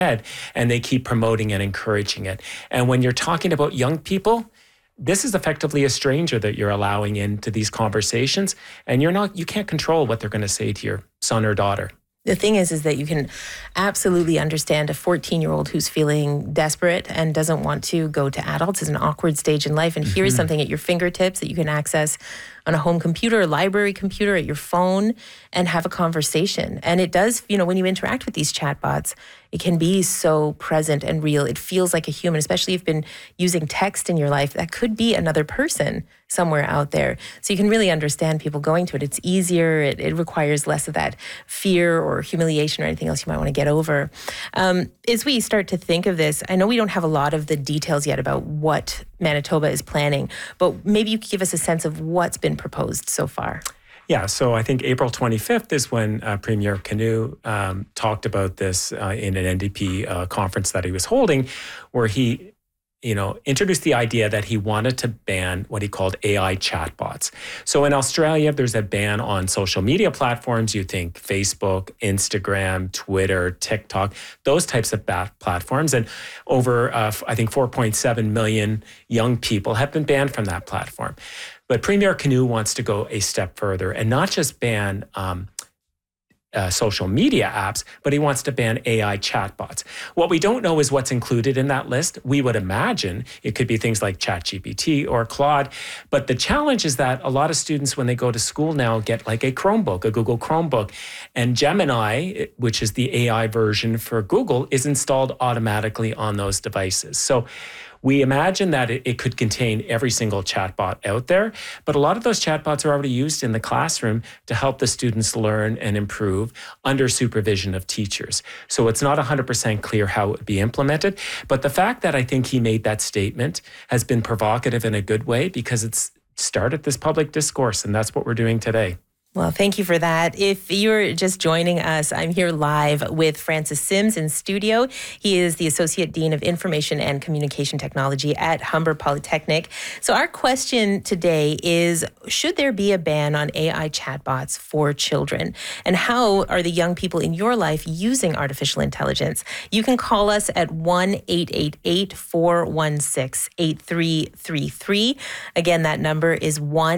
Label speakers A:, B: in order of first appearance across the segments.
A: and they keep promoting and encouraging it. And when you're talking about young people, this is effectively a stranger that you're allowing into these conversations, and you can't control what they're going to say to your son or daughter.
B: The thing is that you can absolutely understand a 14-year-old who's feeling desperate and doesn't want to go to adults. It's an awkward stage in life. And here's something at your fingertips that you can access on a home computer, a library computer, at your phone, and have a conversation. And it does, when you interact with these chatbots, it can be so present and real. It feels like a human, especially if you've been using text in your life. That could be another person somewhere out there. So you can really understand people going to it. It's easier. It requires less of that fear or humiliation or anything else you might want to get over. As we start to think of this, I know we don't have a lot of the details yet about what Manitoba is planning, but maybe you could give us a sense of what's been proposed so far.
A: Yeah, so I think April 25th is when Premier Canoe talked about this in an NDP conference that he was holding, where he introduced the idea that he wanted to ban what he called AI chatbots. So in Australia, there's a ban on social media platforms. You think Facebook, Instagram, Twitter, TikTok, those types of platforms. And over, I think, 4.7 million young people have been banned from that platform. But Premier Canoe wants to go a step further and not just ban social media apps, but he wants to ban AI chatbots. What we don't know is what's included in that list. We would imagine it could be things like ChatGPT or Claude. But the challenge is that a lot of students, when they go to school now, get like a Chromebook, a Google Chromebook. And Gemini, which is the AI version for Google, is installed automatically on those devices. So we imagine that it could contain every single chatbot out there, but a lot of those chatbots are already used in the classroom to help the students learn and improve under supervision of teachers. So it's not 100% clear how it would be implemented, but the fact that I think he made that statement has been provocative in a good way because it's started this public discourse, and that's what we're doing today.
B: Well, thank you for that. If you're just joining us, I'm here live with Francis Sims in studio. He is the Associate Dean of Information and Communication Technology at Humber Polytechnic. So our question today is, should there be a ban on AI chatbots for children? And how are the young people in your life using artificial intelligence? You can call us at 1-888-416-8333. Again, that number is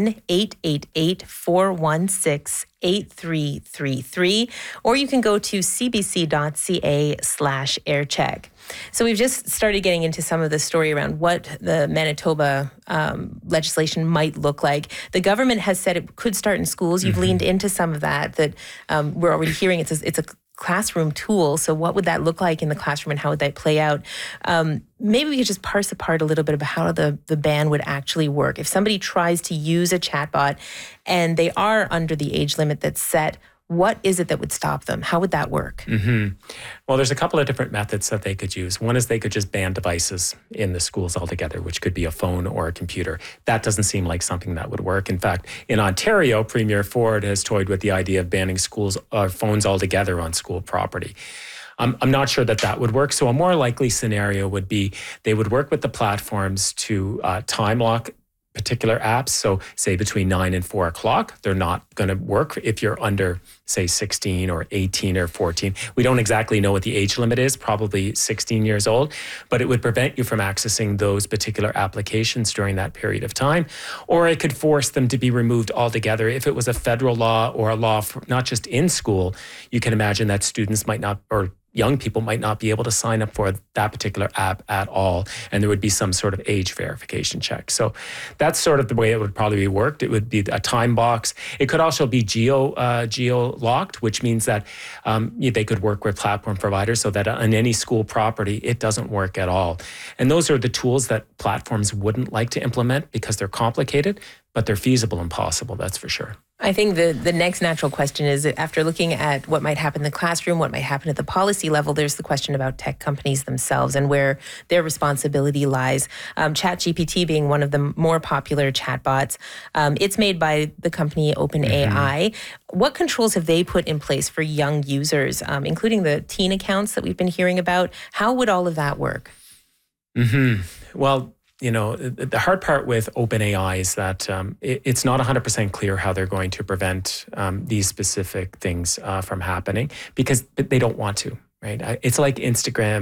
B: 1-888-416-8333. 8333, or you can go to cbc.ca/aircheck. So we've just started getting into some of the story around what the Manitoba legislation might look like. The government has said it could start in schools. You've leaned into some of that we're already hearing. It's a classroom tool. So what would that look like in the classroom and how would that play out? Maybe we could just parse apart a little bit about how the ban would actually work. If somebody tries to use a chatbot and they are under the age limit that's set, what is it that would stop them? How would that work?
A: Well, there's a couple of different methods that they could use. One is they could just ban devices in the schools altogether, which could be a phone or a computer. That doesn't seem like something that would work. In fact, in Ontario, Premier Ford has toyed with the idea of banning phones altogether on school property. I'm not sure that would work. So a more likely scenario would be they would work with the platforms to time lock particular apps. So say between 9 and 4 o'clock, they're not going to work if you're under, say, 16 or 18 or 14. We don't exactly know what the age limit is, probably 16 years old, but it would prevent you from accessing those particular applications during that period of time. Or it could force them to be removed altogether. If it was a federal law or a law for not just in school, you can imagine that students might not, or young people might not be able to sign up for that particular app at all. And there would be some sort of age verification check. So that's sort of the way it would probably be worked. It would be a time box. It could also be geo locked, which means that they could work with platform providers so that on any school property, it doesn't work at all. And those are the tools that platforms wouldn't like to implement because they're complicated, but they're feasible and possible, that's for sure.
B: I think the next natural question is, after looking at what might happen in the classroom, what might happen at the policy level, there's the question about tech companies themselves and where their responsibility lies. ChatGPT being one of the more popular chatbots, it's made by the company OpenAI. What controls have they put in place for young users, including the teen accounts that we've been hearing about? How would all of that work?
A: Well, the hard part with OpenAI is that it's not 100% clear how they're going to prevent these specific things from happening because they don't want to. right? It's like Instagram